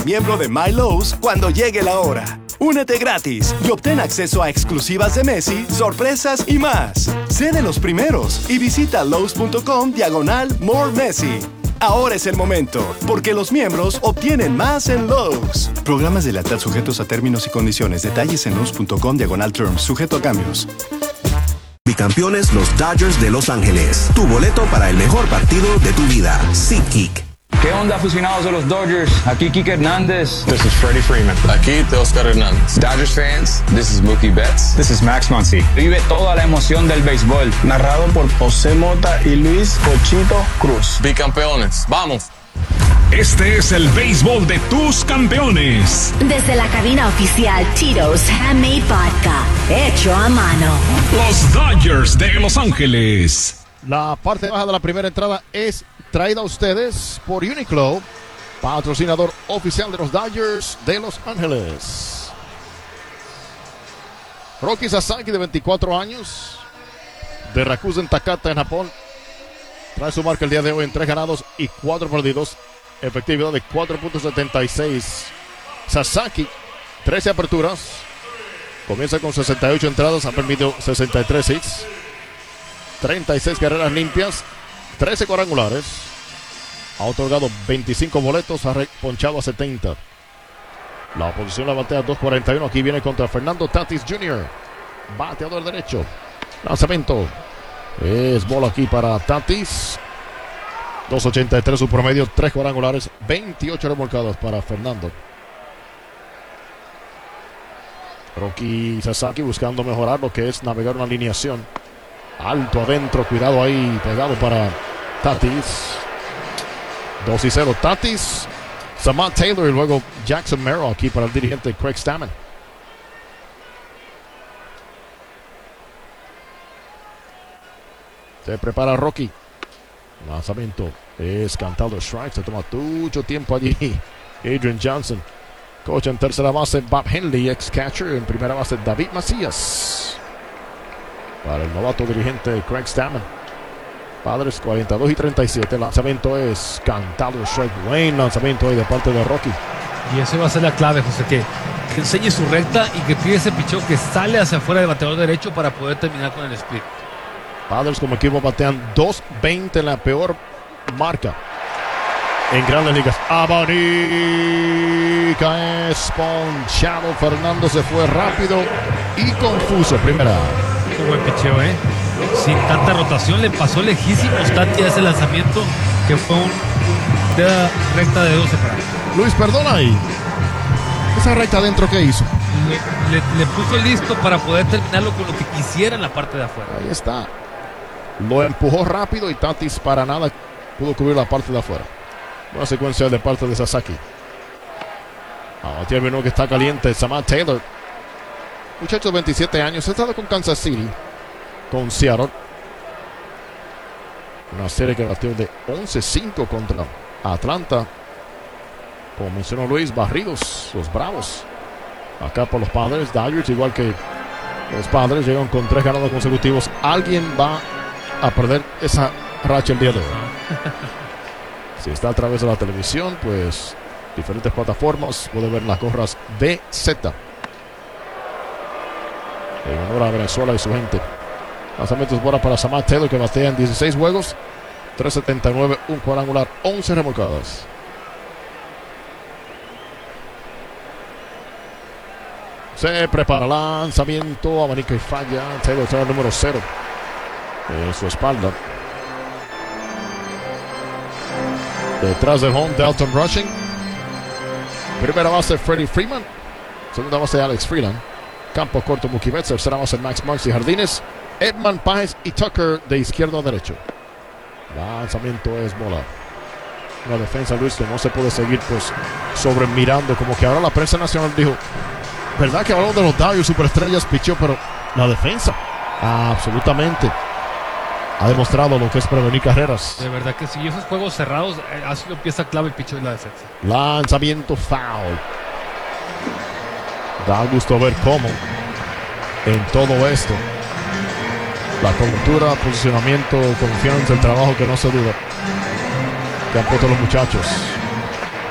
miembro de My Lowe's cuando llegue la hora. Únete gratis y obtén acceso a exclusivas de Messi, sorpresas y más. Sé de los primeros y visita Lowe's.com/More Messi. Ahora es el momento, porque los miembros obtienen más en Lowe's. Programas de lealtad sujetos a términos y condiciones. Detalles en Lowe's.com/terms. Sujeto a cambios. Bicampeones los Dodgers de Los Ángeles. Tu boleto para el mejor partido de tu vida. SeatGeek. ¿Qué onda, aficionados de los Dodgers? Aquí Kike Hernández. This is Freddie Freeman. Aquí Teoscar Hernández. Dodgers fans, this is Mookie Betts. This is Max Muncy. Vive toda la emoción del béisbol. Narrado por José Mota y Luis Cochito Cruz. Bicampeones, ¡vamos! Este es el béisbol de tus campeones. Desde la cabina oficial Tito's Handmade Vodka, hecho a mano. Los Dodgers de Los Ángeles. La parte baja de la primera entrada es traída a ustedes por Uniqlo, patrocinador oficial de los Dodgers de Los Ángeles. Roki Sasaki, de 24 años, de Rakuten Takata en Japón, trae su marca el día de hoy en 3 ganados y 4 perdidos, efectividad de 4.76. Sasaki, 13 aperturas, comienza con 68 entradas, ha permitido 63 hits, 36 carreras limpias, 13 cuadrangulares, ha otorgado 25 boletos, ha ponchado a 70. La oposición la batea 2.41. Aquí viene contra Fernando Tatis Jr., bateador derecho. Lanzamiento es bola aquí para Tatis. 2.83 su promedio, 3 cuadrangulares, 28 remolcadas para Fernando. Roki Sasaki buscando mejorar lo que es navegar una alineación. Alto adentro, cuidado ahí, pegado para Tatis. 2-0 Tatis, Samant Taylor y luego Jackson Merrill aquí para el dirigente Craig Stammen. Se prepara Rocky. Lanzamiento es cantado strike. Se toma mucho tiempo allí Adrian Johnson. Coach en tercera base Bob Henley, ex catcher. En primera base David Macías. Para el novato dirigente Craig Stammen. Padres 42 y 37. El lanzamiento es cantado strike. Buen lanzamiento ahí de parte de Rocky. Y eso va a ser la clave, José, que enseñe su recta y que pide ese picheo que sale hacia afuera del bateador derecho para poder terminar con el split. Padres como equipo batean 2.20, la peor marca en Grandes Ligas. Abanica es ponchado. Fernando se fue rápido y confuso. Primera. Qué buen picheo, sin tanta rotación, le pasó lejísimos Tati a ese lanzamiento que fue una recta de 12 para. Luis, perdona ahí. Esa recta adentro, ¿qué hizo? Le puso listo para poder terminarlo con lo que quisiera en la parte de afuera. Ahí está. Lo empujó rápido y Tatis para nada pudo cubrir la parte de afuera. Una secuencia de parte de Sasaki. Ahora tiene uno que está caliente, Samant Taylor. Muchacho de 27 años, ha estado con Kansas City, con Seattle. Una serie que batió de 11-5 contra Atlanta. Como mencionó Luis, barridos los Bravos. Acá por los Padres, Dodgers, igual que los Padres, llegan con 3 ganados consecutivos. Alguien va a perder esa racha el día de hoy. Si está a través de la televisión, pues diferentes plataformas, puede ver las gorras BZ. En honor a Venezuela y su gente. Lanzamientos bola para Samant Taylor, que batea en 16 juegos, 3.79, un cuadrangular, 11 remolcadas. Se prepara lanzamiento, abanico y falla. Taylor trae el número 0 en su espalda. Detrás del home, Dalton Rushing. Primera base, Freddie Freeman. Segunda base, Alex Freeland. Campo corto, Mookie Betts. Tercera base, Max Muncy. Jardines, Edman Páez y Tucker de izquierdo a derecho. Lanzamiento es bola. Una defensa, Luis, que no se puede seguir pues sobre mirando. Como que ahora la prensa nacional dijo, ¿verdad que hablamos de los Dodgers, superestrellas, pichó, pero la defensa? Absolutamente. Ha demostrado lo que es prevenir carreras. De verdad que sí. Esos juegos cerrados ha sido pieza clave el picheo y la defensa. Lanzamiento foul. Da gusto ver cómo en todo esto la cultura, posicionamiento, confianza, el trabajo que no se duda que han puesto los muchachos.